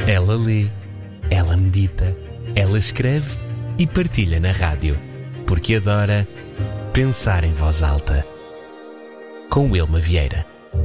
Ela lê, ela medita, ela escreve e partilha na rádio, porque adora pensar em voz alta. Com Wilma Vieira.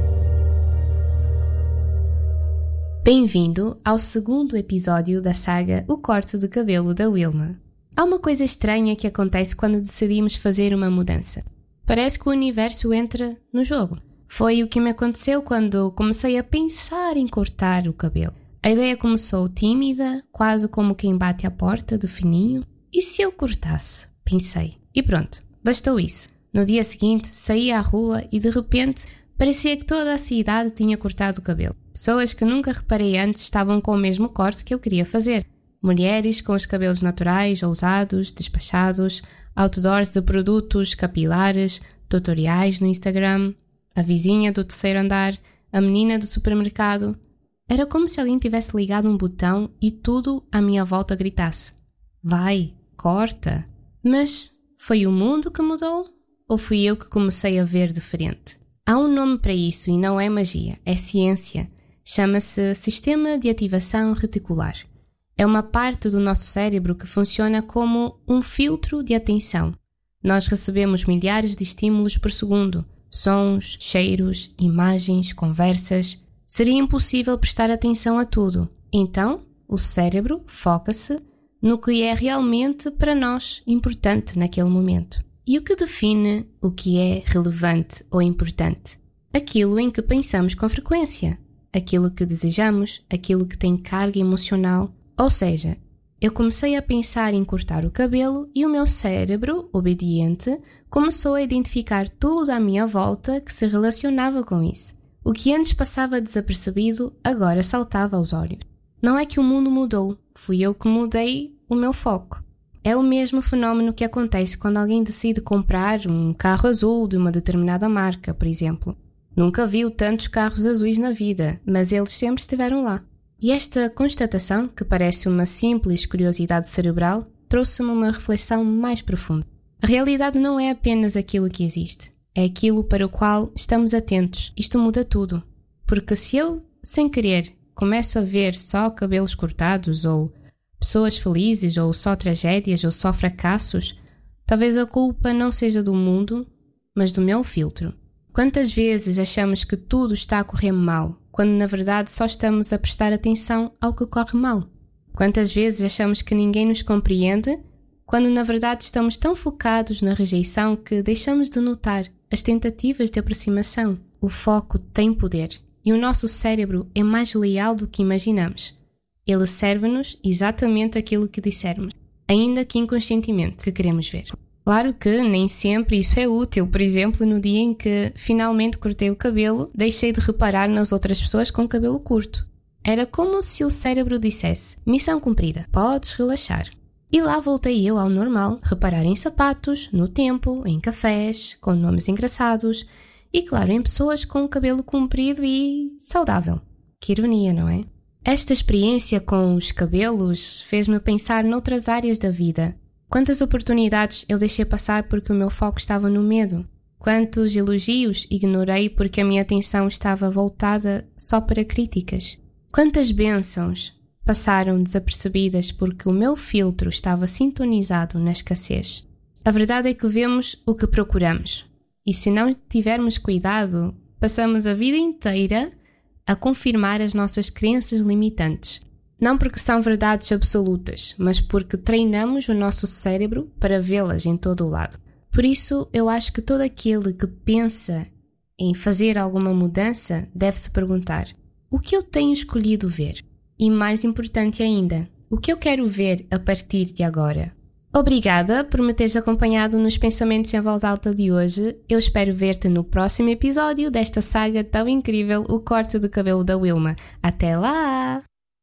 Bem-vindo ao segundo episódio da saga O Corte de Cabelo da Wilma. Há uma coisa estranha que acontece quando decidimos fazer uma mudança. Parece que o universo entra no jogo. Foi o que me aconteceu quando comecei a pensar em cortar o cabelo. A ideia começou tímida, quase como quem bate à porta de fininho. E se eu cortasse? Pensei. E pronto, bastou isso. No dia seguinte, saí à rua e de repente parecia que toda a cidade tinha cortado o cabelo. Pessoas que nunca reparei antes estavam com o mesmo corte que eu queria fazer. Mulheres com os cabelos naturais, ousados, despachados, outdoors de produtos capilares, tutoriais no Instagram, a vizinha do terceiro andar, a menina do supermercado. Era como se alguém tivesse ligado um botão e tudo à minha volta gritasse: vai, corta. Mas foi o mundo que mudou? Ou fui eu que comecei a ver diferente? Há um nome para isso e não é magia, é ciência. Chama-se Sistema de Ativação Reticular. É uma parte do nosso cérebro que funciona como um filtro de atenção. Nós recebemos milhares de estímulos por segundo, sons, cheiros, imagens, conversas. Seria impossível prestar atenção a tudo. Então, o cérebro foca-se no que é realmente para nós importante naquele momento. E o que define o que é relevante ou importante? Aquilo em que pensamos com frequência, aquilo que desejamos, aquilo que tem carga emocional. Ou seja, eu comecei a pensar em cortar o cabelo e o meu cérebro, obediente, começou a identificar tudo à minha volta que se relacionava com isso. O que antes passava desapercebido, agora saltava aos olhos. Não é que o mundo mudou, fui eu que mudei o meu foco. É o mesmo fenómeno que acontece quando alguém decide comprar um carro azul de uma determinada marca, por exemplo. Nunca viu tantos carros azuis na vida, mas eles sempre estiveram lá. E esta constatação, que parece uma simples curiosidade cerebral, trouxe-me uma reflexão mais profunda. A realidade não é apenas aquilo que existe. É aquilo para o qual estamos atentos. Isto muda tudo. Porque se eu, sem querer, começo a ver só cabelos cortados, ou pessoas felizes, ou só tragédias, ou só fracassos, talvez a culpa não seja do mundo, mas do meu filtro. Quantas vezes achamos que tudo está a correr mal, quando na verdade só estamos a prestar atenção ao que corre mal? Quantas vezes achamos que ninguém nos compreende, quando na verdade estamos tão focados na rejeição que deixamos de notar as tentativas de aproximação? O foco tem poder e o nosso cérebro é mais leal do que imaginamos. Ele serve-nos exatamente aquilo que dissermos, ainda que inconscientemente, que queremos ver. Claro que nem sempre isso é útil. Por exemplo, no dia em que finalmente cortei o cabelo, deixei de reparar nas outras pessoas com cabelo curto. Era como se o cérebro dissesse: missão cumprida, podes relaxar. E lá voltei eu ao normal, reparar em sapatos, no tempo, em cafés, com nomes engraçados e, claro, em pessoas com o cabelo comprido e saudável. Que ironia, não é? Esta experiência com os cabelos fez-me pensar noutras áreas da vida. Quantas oportunidades eu deixei passar porque o meu foco estava no medo? Quantos elogios ignorei porque a minha atenção estava voltada só para críticas? Quantas bênçãos passaram desapercebidas porque o meu filtro estava sintonizado na escassez? A verdade é que vemos o que procuramos. E se não tivermos cuidado, passamos a vida inteira a confirmar as nossas crenças limitantes. Não porque são verdades absolutas, mas porque treinamos o nosso cérebro para vê-las em todo o lado. Por isso, eu acho que todo aquele que pensa em fazer alguma mudança deve se perguntar: o que eu tenho escolhido ver? E mais importante ainda, o que eu quero ver a partir de agora? Obrigada por me teres acompanhado nos Pensamentos em Voz Alta de hoje. Eu espero ver-te no próximo episódio desta saga tão incrível, O Corte de Cabelo da Wilma. Até lá!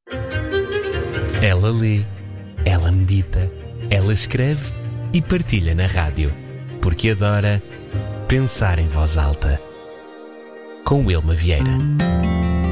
Ela lê, ela medita, ela escreve e partilha na rádio, porque adora pensar em voz alta. Com Wilma Vieira.